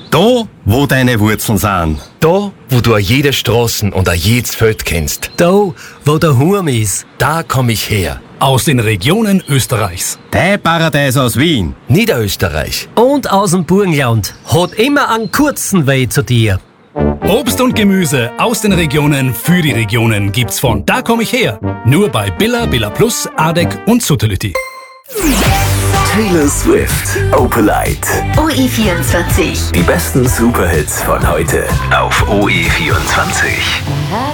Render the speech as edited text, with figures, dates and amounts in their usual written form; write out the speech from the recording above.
Da, wo deine Wurzeln sind. Da, wo du jede Straßen und jedes Feld kennst. Da, wo der Hurm ist. Da komm ich her. Aus den Regionen Österreichs. Dein Paradies aus Wien. Niederösterreich. Und aus dem Burgenland. Hat immer einen kurzen Weg zu dir. Obst und Gemüse aus den Regionen für die Regionen gibt's von Da komm ich her. Nur bei Billa, Billa Plus, Adek und Sutherlütti. Taylor Swift, Opalite. OE24. Die besten Superhits von heute auf OE24.